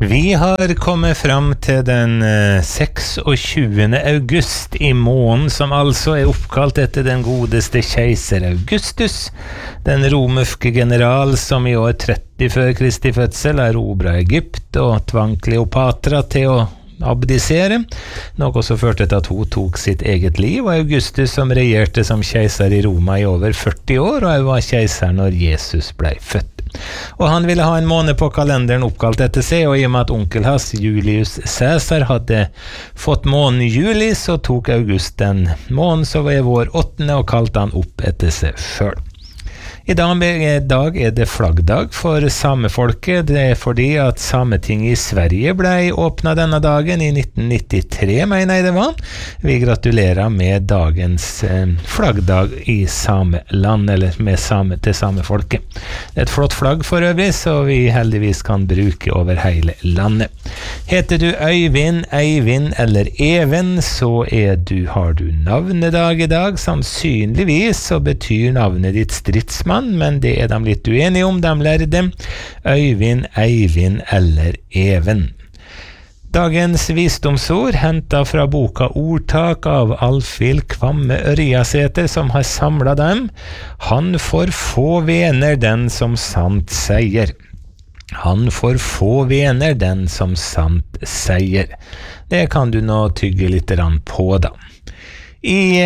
Vi har kommet fram til den 26. august I måneden, som altså oppkalt etter den godeste keiser Augustus, den romerske general som I år 30 før Kristi fødsel erobret Egypt og tvang Kleopatra til å abdisere, noe som førte til at hun tok sitt eget liv, og Augustus som regjerte som keiser I Roma I over 40 år, og var keiser når Jesus ble født. Og han ville ha en måned på kalenderen oppkalt etter seg, og I og med at onkel hans, Julius Caesar, hadde fått måneden juli, så tok August den måneden som var vår 8. og kalte han opp etter seg selv. I dag det flaggdag for samefolket. Det fordi at Sameting I Sverige ble åpnet denne dagen I 1993, mener jeg det var. Vi gratulerer med dagens flaggdag I sameland, eller med til samefolket. Det et flott flagg for øvrig, så vi heldigvis kan bruke over hele landet. Heter du Øyvind, Eivind eller Even, så har du navnedag I dag. Sannsynligvis så betyr navnet ditt stridsmann, men det de litt uenige om, de lærde Øyvind, Eivind eller Even. Dagens visdomsord hentet fra boka Ordtak av Alfhild Kvamme Ørjasæter, som har samlet dem. Han får få vener den som sant sier. Han får få vener den som sant sier. Det kan du nå tygge litt på da. I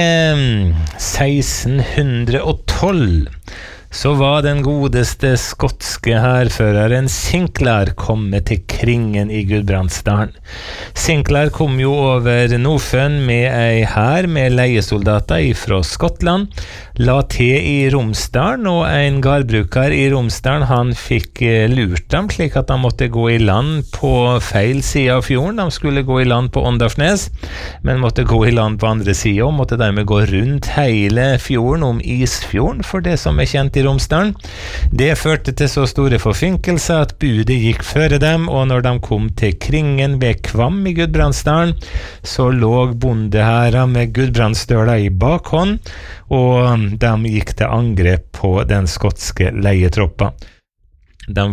1612 så var den godeste skotske hærføreren Sinclair kommet til Kringen I Gudbrandsdalen. Sinclair kom jo over Nordsjøen med ei hær med leiesoldater fra Skottland, la til I Romsdalen, og en gardbruker I Romsdalen, han fikk lurt dem slik at de måtte gå I land på feil side av fjorden. De skulle gå I land på Åndalsnes, men måtte gå I land på andre siden, og måtte dermed gå rundt hele fjorden om Isfjorden, for det som kjent I Romsdalen. Det førte til så store forfinkelser at budet gikk føre dem, og når de kom til Kringen ved Kvam I Gudbrandsdalen, så lå bondehæra med Gudbrandsdøla I bakhånd, og de gikk til angrep på den skotske leietroppa. Noen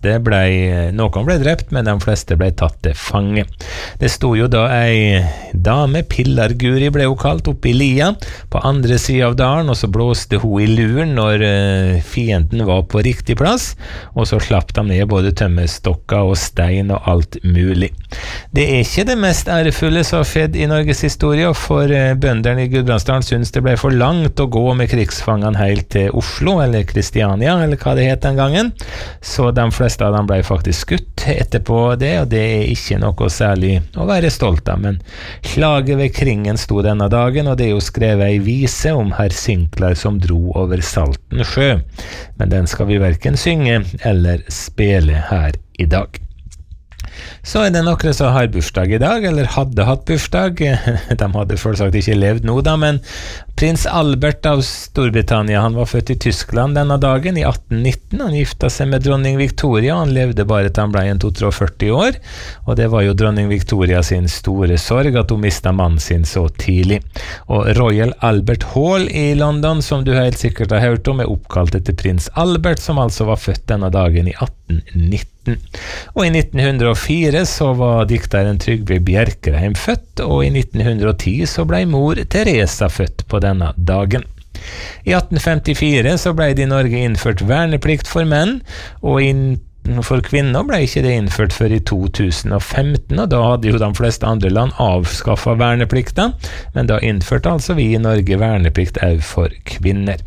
ble drept, men de fleste ble tatt til fange. Det stod jo da ei dame, Pillarguri ble hun kalt, oppe I lia, på andre siden av dalen, og så blåste hun I luren når fienden var på riktig plass, og så slapp de ned både tømmerstokker og stein og alt mulig. Det ikke det mest ærefulle som har skjedd I Norges historie, for bønderne I Gudbrandsdalen synes det ble for langt å gå med krigsfangene helt til Oslo, eller Kristiania, eller hva det het den gangen. Så de fleste av dem ble faktisk skutt etterpå det, og det ikke noe særlig å være stolt av, men slaget ved Kringen stod denne dagen, og det jo skrevet en vise om herr Sinclair som dro over Salten sjø, men den skal vi hverken synge eller spille her I dag. Så det noen som har bursdag I dag, eller hadde hatt bursdag. De hadde selvsagt ikke levd nå da, men prins Albert av Storbritannia, han var født I Tyskland denne dagen I 1819. Han gifta seg med dronning Victoria, han levde bare til han ble 42 år, og det var jo dronning Victoria sin store sorg at hun mistet mannen sin så tidlig. Og Royal Albert Hall I London, som du helt sikkert har hørt om, oppkalt etter prins Albert, som altså var født denne dagen I 1819. Og I 1904 så var dikteren Trygve Bjerkreim født, og I 1910 så ble mor Teresa født på denne dagen. I 1854 så ble det I Norge innført verneplikt for menn, og for kvinner ble ikke det innført før I 2015, og da hadde jo de fleste andre land avskaffet verneplikten, men da innførte altså vi I Norge verneplikt også for kvinner.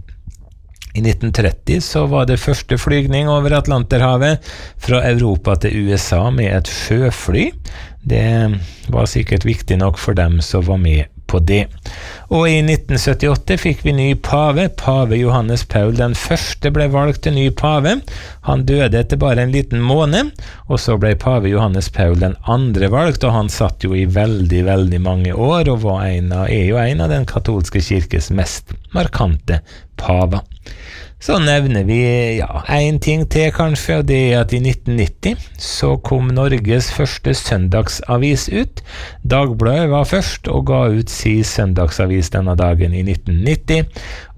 I 1930 så var det første flygning over Atlanterhavet fra Europa til USA med et sjøfly. Det var sikkert viktig nok for dem som var med på det. Og I 1978 fikk vi ny pave. Pave Johannes Paul den første ble valgt til ny pave. Han døde etter bare en liten måned, og så ble pave Johannes Paul den andre valgt, og han satt jo I veldig, veldig mange år, og jo en av den katolske kirkes mest markante paver. Så nevner vi en ting til kanskje, og det at I 1990 så kom Norges første søndagsavis ut. Dagbladet var først og ga ut sin søndagsavis denne dagen I 1990,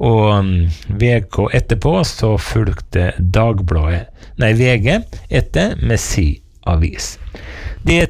og VK etterpå så fulgte VG etter med sin avis. Det